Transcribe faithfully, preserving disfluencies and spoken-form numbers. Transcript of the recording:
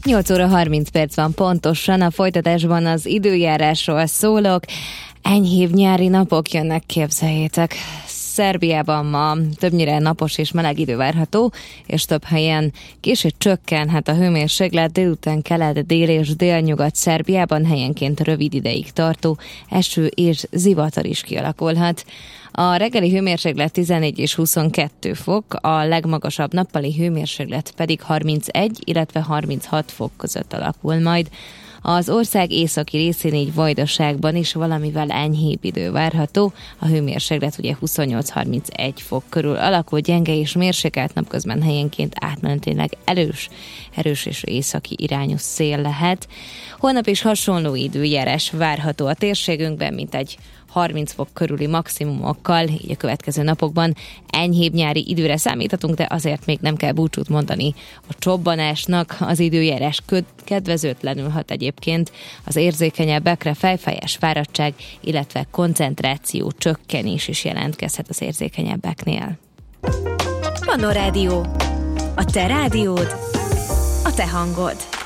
nyolc óra harminc perc van pontosan, a folytatásban az időjárásról szólok. Enyhébb nyári napok jönnek, képzeljétek. Szerbiában ma többnyire napos és meleg idő várható, és több helyen később csökkenhet a hőmérséklet, délután kelet, dél és délnyugat Szerbiában helyenként rövid ideig tartó eső és zivatar is kialakulhat. A reggeli hőmérséklet tizennégy és huszonkettő fok, a legmagasabb nappali hőmérséklet pedig harmincegy, illetve harminchat fok között alakul majd. Az ország északi részén, így Vajdaságban is valamivel enyhébb idő várható, a hőmérséklet ugye huszonnyolc-harmincegy fok körül alakul, gyenge és mérsékelt, napközben helyenként átmenetileg erős, erős és északi irányú szél lehet. Holnap is hasonló időjárás várható a térségünkben, mint egy harminc fok körüli maximumokkal, így a következő napokban enyhébb nyári időre számíthatunk, de azért még nem kell búcsút mondani a csobbanásnak. Az időjárás kedvezőtlenül hat egyébként az érzékenyebbekre, fejfájás, fáradtság, illetve koncentráció csökkenés is jelentkezhet az érzékenyebbeknél. Manna Rádió. A te rádiód, a te hangod.